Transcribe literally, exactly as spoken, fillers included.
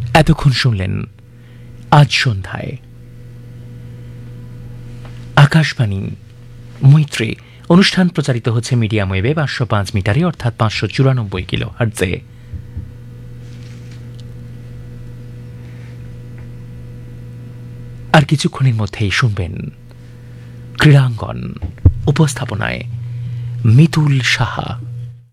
এতক্ষণ শুনলেন আজ সন্ধ্যায় আকাশবাণী মৈত্রী অনুষ্ঠান প্রচারিত হচ্ছে মিডিয়াম ওয়েভে পাঁচশো পাঁচ মিটারে অর্থাৎ পাঁচশো চুরানব্বই কিলো হার্টজে। আর কিছুক্ষণের মধ্যেই শুনবেন ক্রীড়াঙ্গন, উপস্থাপনায় মিতুল সাহা।